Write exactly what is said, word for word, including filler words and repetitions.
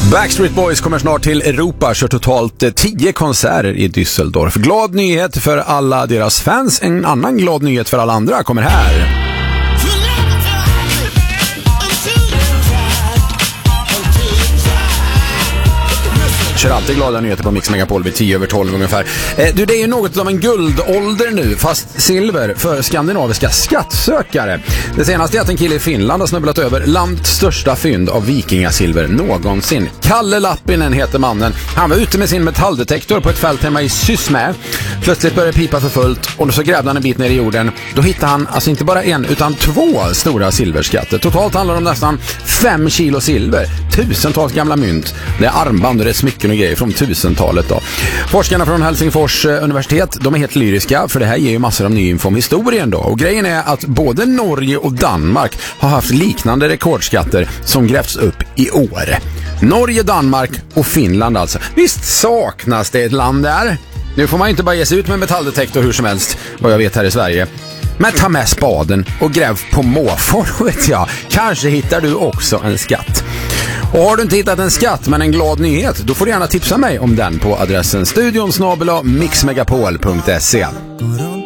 Backstreet Boys kommer snart till Europa, kör totalt tio konserter i Düsseldorf. Glad nyhet för alla deras fans, en annan glad nyhet för alla andra kommer här. Kör alltid glada nyheter på Mix Megapol vid tio över tolv ungefär. Eh, du, det är ju något av en guldålder nu, fast silver för skandinaviska skattsökare. Det senaste är att en kille i Finland har snubblat över landets största fynd av vikingasilver någonsin. Kalle Lappinen heter mannen. Han var ute med sin metalldetektor på ett fält hemma i Sysmä. Plötsligt började pipa för fullt och så grävde han en bit ner i jorden. Då hittade han alltså inte bara en utan två stora silverskatter. Totalt handlar det om nästan fem kilo silver. Tusentals gamla mynt. Det är armband och det är smycken och grejer från tusentalet då. Forskarna från Helsingfors universitet, de är helt lyriska för det här ger ju massor av ny info om historien då. Och grejen är att både Norge och Danmark har haft liknande rekordskatter som grävts upp i år. Norge, Danmark och Finland alltså. Visst saknas det ett land där? Nu får man inte bara ge sig ut med metalldetektor hur som helst, vad jag vet här i Sverige. Men ta med spaden och gräv på måfår, vet jag. Kanske hittar du också en skatt. Och har du inte hittat en skatt men en glad nyhet, då får du gärna tipsa mig om den på adressen studion snabel-a mixmegapol punkt se.